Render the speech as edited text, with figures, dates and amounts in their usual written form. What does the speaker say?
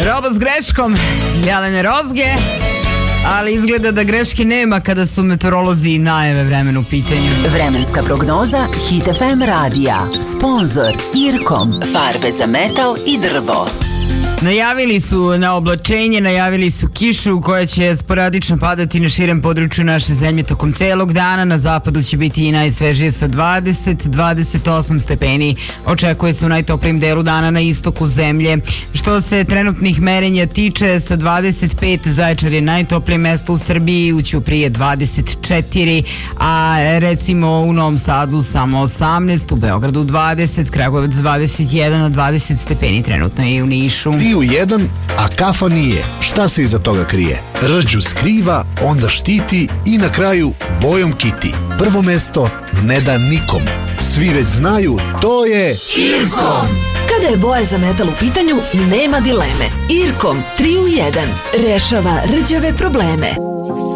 Robo s greškom, Jelene Rozge, ali izgleda da greške nema kada su meteorolozi i najave vremena u pitanju. Vremenska prognoza Hit FM radija. Sponzor Irkom. Farbe za metal i drvo. Najavili su na oblačenje, najavili su kišu koja će sporadično padati na širem području naše zemlje tokom celog dana. Na zapadu će biti i najsvežije sa 20-28 stepeni. Očekuje se u najtoplijim delu dana na istoku zemlje. Što se trenutnih merenja tiče, sa 25 Zaječar je najtoplije mesto u Srbiji, u Ćupriji je 24, a recimo u Novom Sadu samo 18, u Beogradu 20, Kragujevac 21, a 20 stepeni trenutno je i u Nišu. 3 u 1, a kafa nije. Šta se iza toga krije? Rđu skriva, onda štiti i na kraju bojom kiti. Prvo mesto ne da nikom. Svi već znaju, to je Irkom. Kada je boja za metal u pitanju, nema dileme. Irkom 3 u 1 rešava rđave probleme.